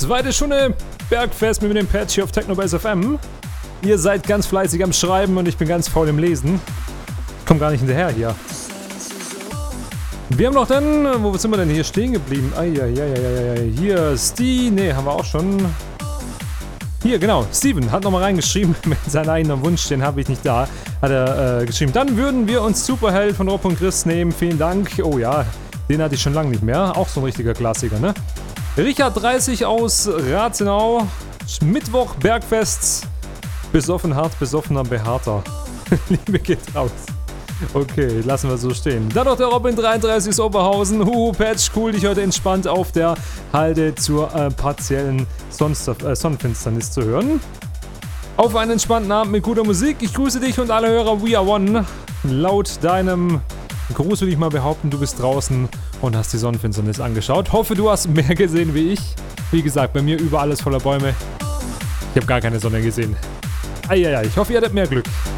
Zweite Stunde Bergfest mit dem Patch hier auf Technobase FM. Ihr seid ganz fleißig am Schreiben und ich bin ganz faul im Lesen. Ich komm gar nicht hinterher hier. Wir haben noch dann, wo sind wir denn hier stehen geblieben? Hier, Steve, ne, haben wir auch schon. Hier, genau, Steven hat nochmal reingeschrieben mit seinem eigenen Wunsch, den habe ich nicht da, hat er geschrieben. Dann würden wir uns Superheld von Rob und Chris nehmen, vielen Dank. Oh ja, den hatte ich schon lange nicht mehr, auch so ein richtiger Klassiker, ne? Richard 30 aus Rathenau, Mittwoch, Bergfest, besoffen hart, besoffener, behaarter. Liebe geht raus. Okay, lassen wir so stehen. Dann noch der Robin 33 aus Oberhausen. Patch, cool, dich heute entspannt auf der Halde zur partiellen Sonnenfinsternis zu hören. Auf einen entspannten Abend mit guter Musik. Ich grüße dich und alle Hörer We Are One. Laut deinem Gruß würde ich mal behaupten, du bist draußen und hast die Sonnenfinsternis angeschaut. Hoffe, du hast mehr gesehen wie ich. Wie gesagt, bei mir überall alles voller Bäume. Ich habe gar keine Sonne gesehen. Eieiei, ich hoffe, ihr hattet mehr Glück.